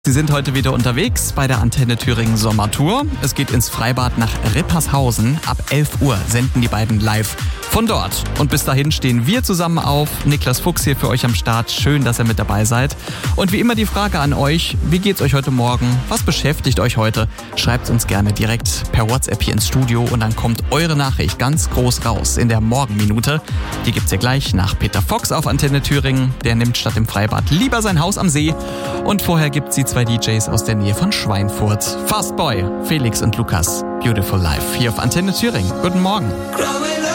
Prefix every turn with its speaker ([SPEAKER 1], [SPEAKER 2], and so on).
[SPEAKER 1] Sie sind heute wieder unterwegs bei der Antenne Thüringen Sommertour. Es geht ins Freibad nach Rippershausen. Ab 11 Uhr senden die beiden live von dort. Und bis dahin stehen wir zusammen auf. Niklas Fuchs hier für euch am Start. Schön, dass ihr mit dabei seid. Und wie immer die Frage an euch, wie geht's euch heute Morgen? Was beschäftigt euch heute? Schreibt uns gerne direkt per WhatsApp hier ins Studio und dann kommt eure Nachricht ganz groß raus in der Morgenminute. Die gibt's ja gleich nach Peter Fox auf Antenne Thüringen. Der nimmt statt im Freibad lieber sein Haus am See. Und vorher gibt's die zwei DJs aus der Nähe von Schweinfurt. Fastboy, Felix und Lukas. Beautiful Life hier auf Antenne Thüringen. Guten Morgen.